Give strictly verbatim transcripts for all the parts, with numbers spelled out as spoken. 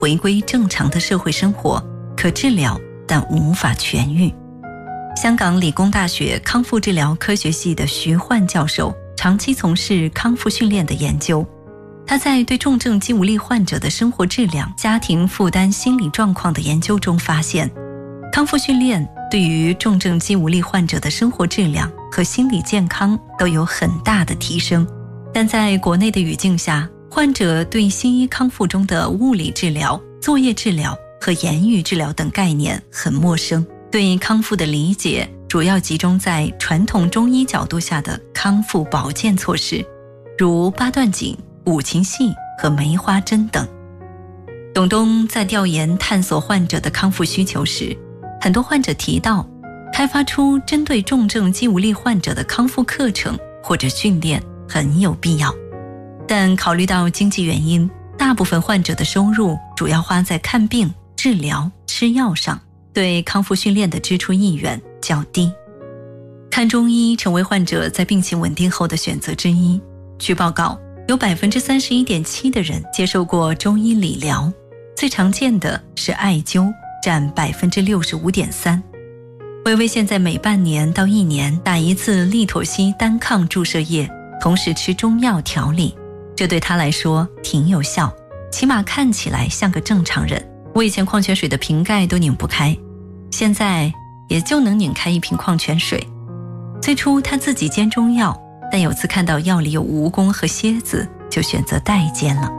回归正常的社会生活，可治疗但无法痊愈。香港理工大学康复治疗科学系的徐焕教授长期从事康复训练的研究，他在对重症肌无力患者的生活质量、家庭负担、心理状况的研究中发现，康复训练对于重症肌无力患者的生活质量和心理健康都有很大的提升。但在国内的语境下，患者对西医康复中的物理治疗、作业治疗和言语治疗等概念很陌生，对康复的理解主要集中在传统中医角度下的康复保健措施，如八段锦、五禽戏和梅花针等。董东在调研探索患者的康复需求时，很多患者提到，开发出针对重症肌无力患者的康复课程或者训练很有必要。但考虑到经济原因，大部分患者的收入主要花在看病、治疗、吃药上，对康复训练的支出意愿较低。看中医成为患者在病情稳定后的选择之一。据报告，有 百分之三十一点七 的人接受过中医理疗，最常见的是艾灸，占 百分之六十五点三。 微微现在每半年到一年打一次利妥昔单抗注射液，同时吃中药调理，这对他来说挺有效，起码看起来像个正常人。我以前矿泉水的瓶盖都拧不开，现在也就能拧开一瓶矿泉水。最初他自己煎中药，但有次看到药里有蜈蚣和蝎子，就选择代煎了。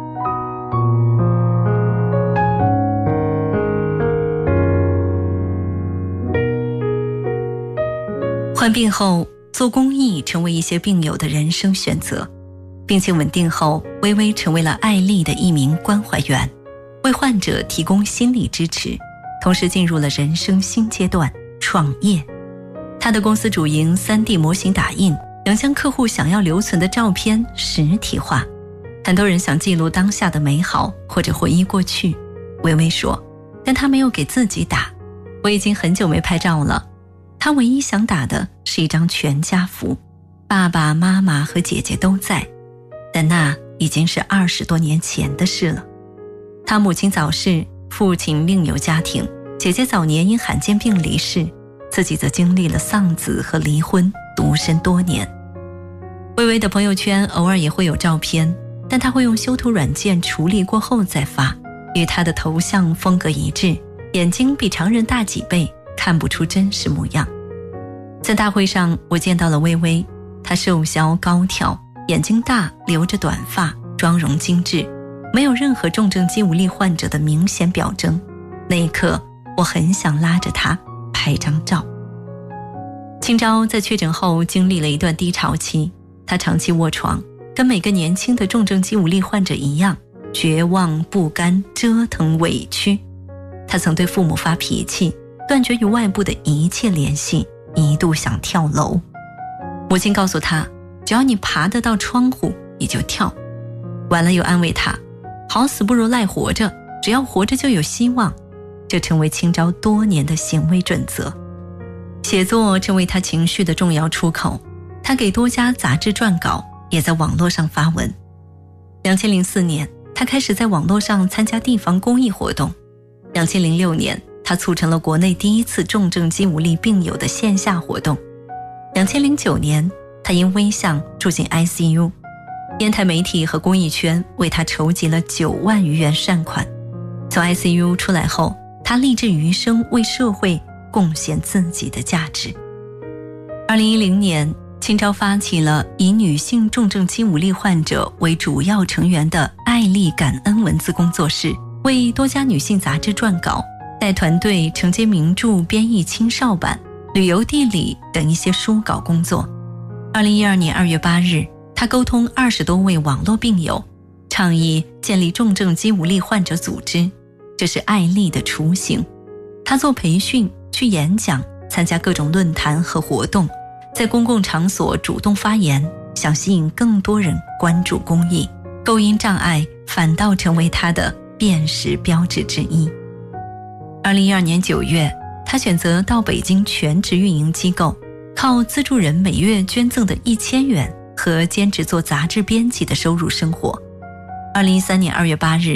患病后做公益成为一些病友的人生选择。病情稳定后，微微成为了爱丽的一名关怀员，为患者提供心理支持，同时进入了人生新阶段，创业。他的公司主营 三 D 模型打印，能将客户想要留存的照片实体化。很多人想记录当下的美好，或者回忆过去。微微说，但他没有给自己打。我已经很久没拍照了，他唯一想打的是一张全家福，爸爸妈妈和姐姐都在，但那已经是二十多年前的事了。他母亲早逝，父亲另有家庭，姐姐早年因罕见病离世，自己则经历了丧子和离婚，独身多年。微微的朋友圈偶尔也会有照片，但他会用修图软件处理过后再发，与他的头像风格一致，眼睛比常人大几倍，看不出真实模样。在大会上我见到了微微，她瘦削高挑，眼睛大，留着短发，妆容精致，没有任何重症肌无力患者的明显表征。那一刻我很想拉着她拍张照。清昭在确诊后经历了一段低潮期，她长期卧床，跟每个年轻的重症肌无力患者一样，绝望、不甘、折腾、委屈。她曾对父母发脾气，断绝与外部的一切联系，一度想跳楼。母亲告诉她，只要你爬得到窗户，你就跳。完了又安慰她，好死不如赖活着，只要活着就有希望。这成为清昭多年的行为准则。写作成为她情绪的重要出口，她给多家杂志撰稿，也在网络上发文。二零零四年，她开始在网络上参加地方公益活动。二零零六年，她促成了国内第一次重症肌无力病友的线下活动。二零零九年，她因危相住进 I C U， 烟台媒体和公益圈为她筹集了九万余元善款。从 I C U 出来后，她立志余生为社会贡献自己的价值。二零一零年，清昭发起了以女性重症肌无力患者为主要成员的爱丽感恩文字工作室，为多家女性杂志撰稿，带团队承接名著编译青少版、旅游地理等一些书稿工作。二零一二年二月八日，她沟通二十多位网络病友，倡议建立重症肌无力患者组织，这是爱丽的雏形。她做培训，去演讲，参加各种论坛和活动，在公共场所主动发言，想吸引更多人关注公益。构音障碍反倒成为她的辨识标志之一。二零一二年九月，她选择到北京全职运营机构，靠资助人每月捐赠的一千元和兼职做杂志编辑的收入生活。二零一三年二月八日，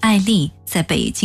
艾丽在北京